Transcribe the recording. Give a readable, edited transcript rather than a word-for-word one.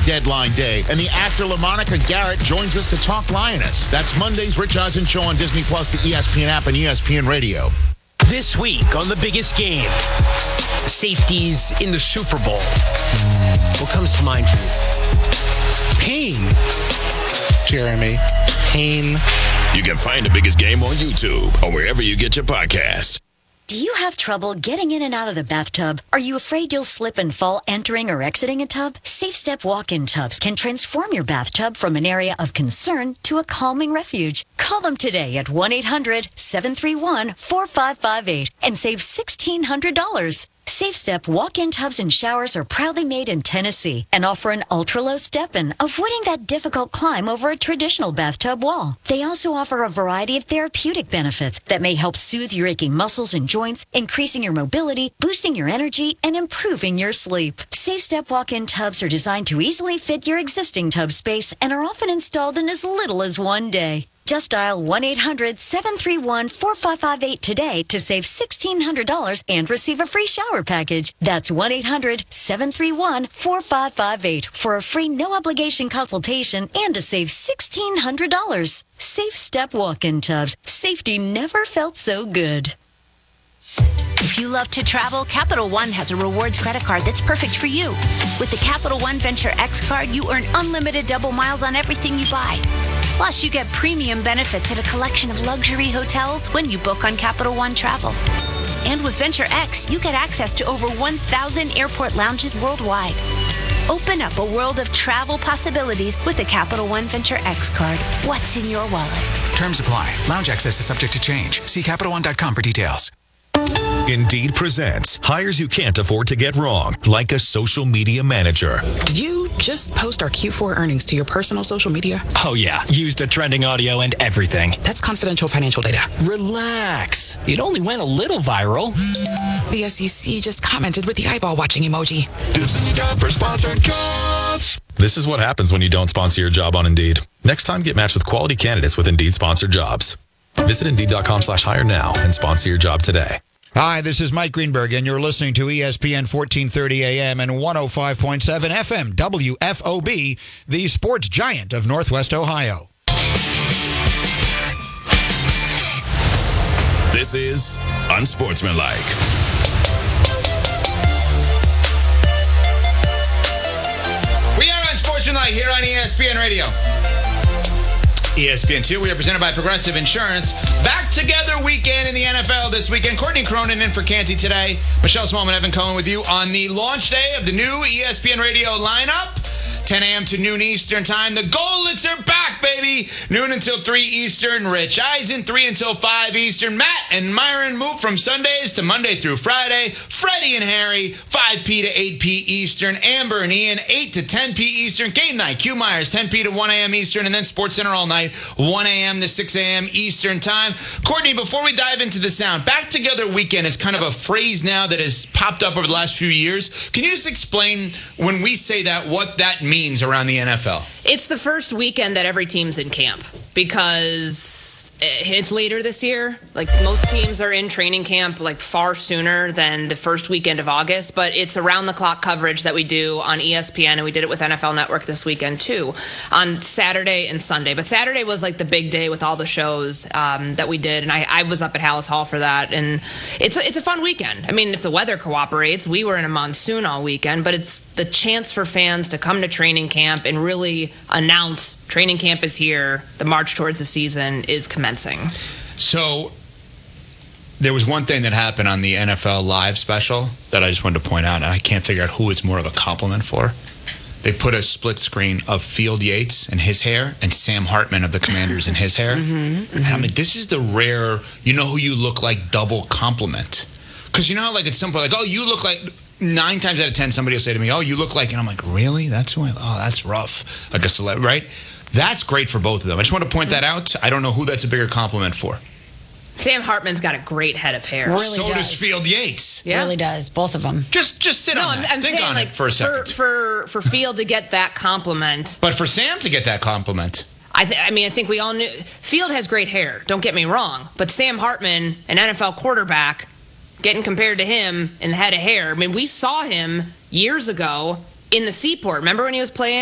deadline day, and the actor LaMonica Garrett joins us to talk Lioness. That's Mondays, Rich Eisen Show on Disney+, the ESPN app, and ESPN Radio. This week on The Biggest Game, safeties in the Super Bowl. What comes to mind for you? Pain. Jeremy. Pain. You can find The Biggest Game on YouTube or wherever you get your podcasts. Do you have trouble getting in and out of the bathtub? Are you afraid you'll slip and fall entering or exiting a tub? SafeStep walk-in tubs can transform your bathtub from an area of concern to a calming refuge. Call them today at 1-800-731-4558 and save $1,600. SafeStep walk-in tubs and showers are proudly made in Tennessee and offer an ultra-low step-in, avoiding that difficult climb over a traditional bathtub wall. They also offer a variety of therapeutic benefits that may help soothe your aching muscles and joints, increasing your mobility, boosting your energy, and improving your sleep. SafeStep walk-in tubs are designed to easily fit your existing tub space and are often installed in as little as one day. Just dial 1-800-731-4558 today to save $1,600 and receive a free shower package. That's 1-800-731-4558 for a free no-obligation consultation and to save $1,600. SafeStep walk-in tubs. Safety never felt so good. If you love to travel, Capital One has a rewards credit card that's perfect for you. With the Capital One Venture X card, you earn unlimited double miles on everything you buy. Plus, you get premium benefits at a collection of luxury hotels when you book on Capital One Travel. And with Venture X, you get access to over 1,000 airport lounges worldwide. Open up a world of travel possibilities with the Capital One Venture X card. What's in your wallet? Terms apply. Lounge access is subject to change. See CapitalOne.com for details. Indeed presents hires you can't afford to get wrong, like a social media manager. Did you just post our Q4 earnings to your personal social media? Oh, yeah. Used the trending audio and everything. That's confidential financial data. Relax. It only went a little viral. The SEC just commented with the eyeball watching emoji. This is a job for sponsored jobs. This is what happens when you don't sponsor your job on Indeed. Next time, get matched with quality candidates with Indeed sponsored jobs. Visit Indeed.com/hire now and sponsor your job today. Hi, this is Mike Greenberg, and you're listening to ESPN 1430 AM and 105.7 FM WFOB, the sports giant of Northwest Ohio. This is Unsportsmanlike. We are Unsportsmanlike here on ESPN Radio. ESPN2, we are presented by Progressive Insurance. Back together weekend in the NFL this weekend. Courtney Cronin in for Canty today. Michelle Smallman, Evan Cohen with you on the launch day of the new ESPN Radio lineup. 10 a.m. to noon Eastern time. The Goldlets are back, baby. Noon until 3 Eastern. Rich Eisen, 3 until 5 Eastern. Matt and Myron move from Sundays to Monday through Friday. Freddie and Harry, 5 p. to 8 p. Eastern. Amber and Ian, 8 to 10 p. Eastern. Game night, Q Myers, 10 p. to 1 a.m. Eastern. And then Sports Center all night, 1 a.m. to 6 a.m. Eastern time. Courtney, before we dive into the sound, back together weekend is kind of a phrase now that has popped up over the last few years. Can you just explain, when we say that, what that means around the NFL? It's the first weekend that every team's in camp because it's later this year. Like, most teams are in training camp like far sooner than the first weekend of August, but it's around the clock coverage that we do on ESPN, and we did it with NFL Network this weekend too, on Saturday and Sunday. But Saturday was like the big day with all the shows that we did, and I was up at Hallis Hall for that, and it's a fun weekend. I mean, if the weather cooperates, we were in a monsoon all weekend, but it's the chance for fans to come to training camp and really announce training camp is here, the march towards the season is commencing. So there was one thing that happened on the NFL Live special that I just wanted to point out, and I can't figure out who it's more of a compliment for. They put a split screen of Field Yates and his hair and Sam Hartman of the Commanders and his hair. And I'm like, this is the rare, you know who you look like double compliment. Because you know how, like, at some point, like, oh, you look like, 9 times out of 10, somebody will say to me, oh, you look like, and I'm like, really? That's who that's rough. Like a celebrity, right? That's great for both of them. I just want to point that out. I don't know who that's a bigger compliment for. Sam Hartman's got a great head of hair. Really so does Field Yates. Yeah. Really does. Both of them. Just sit on that. I'm Think saying, on like, it for a second. For Field to get that compliment. But for Sam to get that compliment. I think we all knew. Field has great hair. Don't get me wrong. But Sam Hartman, an NFL quarterback, getting compared to him in the head of hair. I mean, we saw him years ago in the Seaport. Remember when he was playing